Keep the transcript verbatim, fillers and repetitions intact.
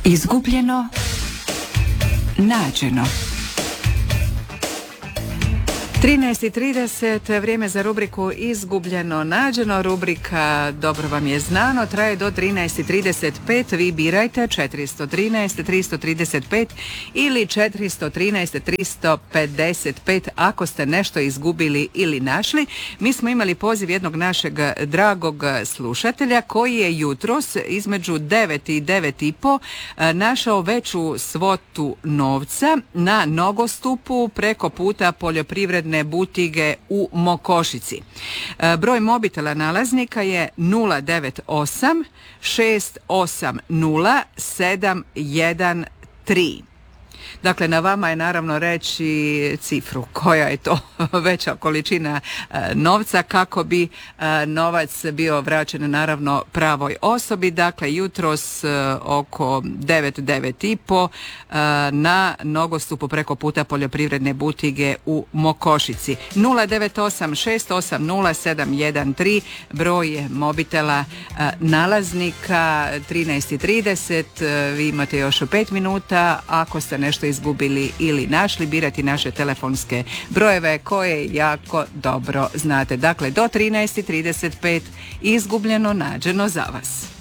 Izgubljeno, nađeno. trinaest i trideset, vrijeme za rubriku Izgubljeno, nađeno. Rubrika Dobro vam je znano traje do trinaest i trideset pet. Vi birajte četiristo trinaest tristo trideset pet ili četiristo trinaest tristo pedeset pet ako ste nešto izgubili ili našli. Mi smo imali poziv jednog našeg dragog slušatelja koji je jutros između devet i devet i po našao veću svotu novca na nogostupu preko puta poljoprivredne butige u Mokošici. E, broj mobitela nalaznika je nula devet osam šest osam nula sedam jedan tri. Dakle, na vama je naravno reći cifru koja je to veća količina e, novca kako bi e, novac bio vraćen naravno pravoj osobi. Dakle, jutros e, oko devet, devet i po e, na nogostupu preko puta poljoprivredne butige u Mokošici. nula devet osam šest osam nula sedam jedan tri broj mobitela e, nalaznika. Trinaest i trideset, e, vi imate još pet minuta. Ako ste nešto izgubili ili našli, birati naše telefonske brojeve koje jako dobro znate. Dakle, do trinaest i trideset pet izgubljeno, nađeno za vas.